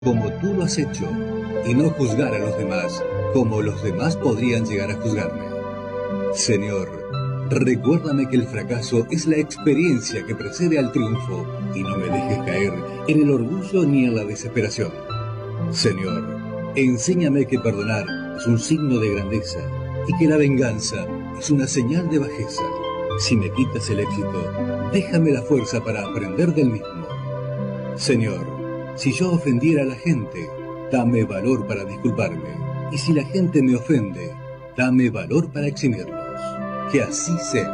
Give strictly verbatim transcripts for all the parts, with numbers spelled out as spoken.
como tú lo has hecho, y no juzgar a los demás como los demás podrían llegar a juzgarme. Señor, recuérdame que el fracaso es la experiencia que precede al triunfo y no me dejes caer en el orgullo ni en la desesperación. Señor, enséñame que perdonar es un signo de grandeza y que la venganza es una señal de bajeza. Si me quitas el éxito, déjame la fuerza para aprender del mismo. Señor, si yo ofendiera a la gente, dame valor para disculparme. Y si la gente me ofende, dame valor para eximirlos. Que así sea.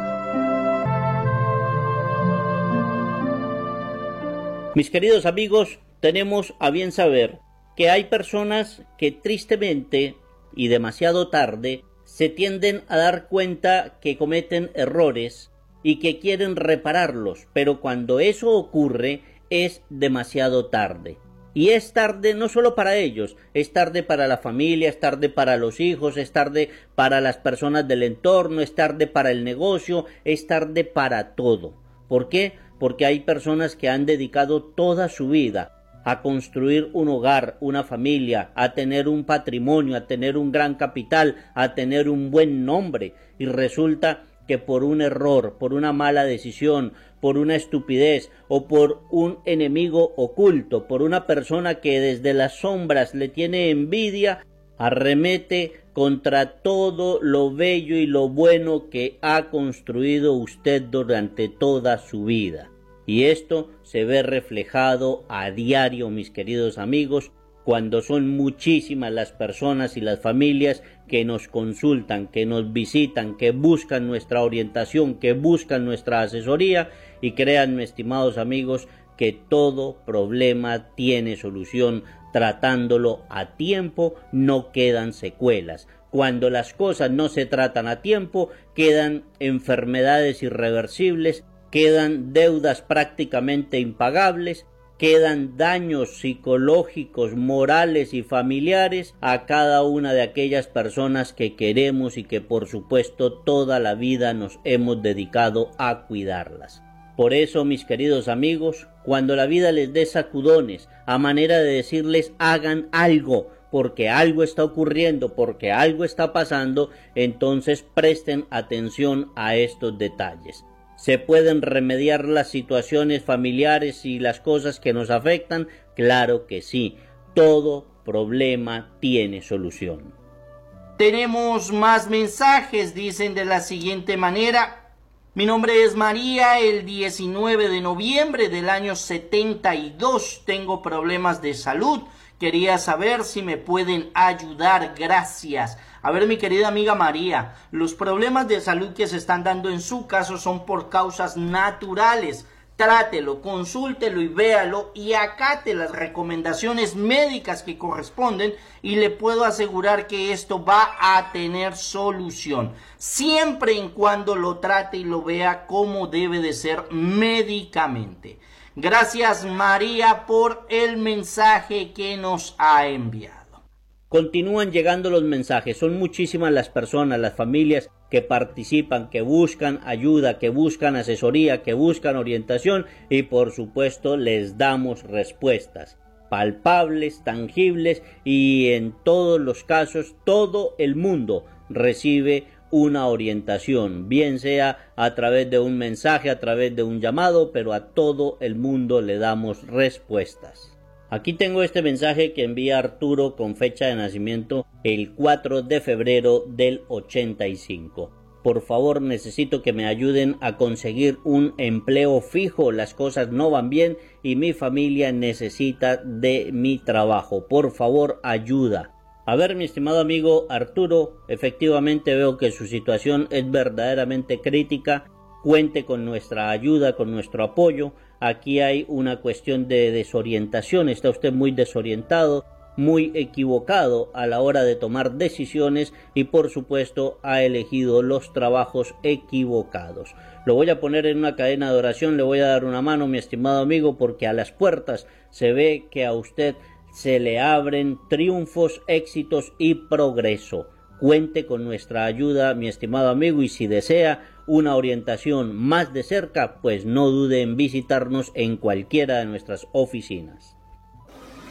Mis queridos amigos, tenemos a bien saber que hay personas que tristemente y demasiado tarde se tienden a dar cuenta que cometen errores y que quieren repararlos, pero cuando eso ocurre es demasiado tarde. Y es tarde no solo para ellos, es tarde para la familia, es tarde para los hijos, es tarde para las personas del entorno, es tarde para el negocio, es tarde para todo. ¿Por qué? Porque hay personas que han dedicado toda su vida a construir un hogar, una familia, a tener un patrimonio, a tener un gran capital, a tener un buen nombre, y resulta que por un error, por una mala decisión, por una estupidez o por un enemigo oculto, por una persona que desde las sombras le tiene envidia, arremete contra todo lo bello y lo bueno que ha construido usted durante toda su vida. Y esto se ve reflejado a diario, mis queridos amigos, cuando son muchísimas las personas y las familias que nos consultan, que nos visitan, que buscan nuestra orientación, que buscan nuestra asesoría, y créanme, estimados amigos, que todo problema tiene solución. Tratándolo a tiempo no quedan secuelas. Cuando las cosas no se tratan a tiempo, quedan enfermedades irreversibles, quedan deudas prácticamente impagables, quedan daños psicológicos, morales y familiares a cada una de aquellas personas que queremos y que por supuesto toda la vida nos hemos dedicado a cuidarlas. Por eso, mis queridos amigos, cuando la vida les dé sacudones a manera de decirles hagan algo, porque algo está ocurriendo, porque algo está pasando, entonces presten atención a estos detalles. ¿Se pueden remediar las situaciones familiares y las cosas que nos afectan? Claro que sí. Todo problema tiene solución. Tenemos más mensajes, dicen de la siguiente manera. Mi nombre es María, el diecinueve de noviembre del año setenta y dos tengo problemas de salud. Quería saber si me pueden ayudar, gracias. A ver, mi querida amiga María, los problemas de salud que se están dando en su caso son por causas naturales. Trátelo, consúltelo y véalo y acate las recomendaciones médicas que corresponden y le puedo asegurar que esto va a tener solución, siempre y cuando lo trate y lo vea como debe de ser médicamente. Gracias, María, por el mensaje que nos ha enviado. Continúan llegando los mensajes, son muchísimas las personas, las familias que participan, que buscan ayuda, que buscan asesoría, que buscan orientación y por supuesto les damos respuestas palpables, tangibles y en todos los casos todo el mundo recibe una orientación, bien sea a través de un mensaje, a través de un llamado, pero a todo el mundo le damos respuestas. Aquí tengo este mensaje que envía Arturo con fecha de nacimiento el cuatro de febrero del ochenta y cinco. Por favor, necesito que me ayuden a conseguir un empleo fijo. Las cosas no van bien y mi familia necesita de mi trabajo. Por favor, ayuda. A ver, mi estimado amigo Arturo, efectivamente veo que su situación es verdaderamente crítica. Cuente con nuestra ayuda, con nuestro apoyo. Aquí hay una cuestión de desorientación, está usted muy desorientado, muy equivocado a la hora de tomar decisiones y por supuesto ha elegido los trabajos equivocados. Lo voy a poner en una cadena de oración, le voy a dar una mano, mi estimado amigo, porque a las puertas se ve que a usted se le abren triunfos, éxitos y progreso. Cuente con nuestra ayuda, mi estimado amigo, y si desea una orientación más de cerca, pues no dude en visitarnos en cualquiera de nuestras oficinas.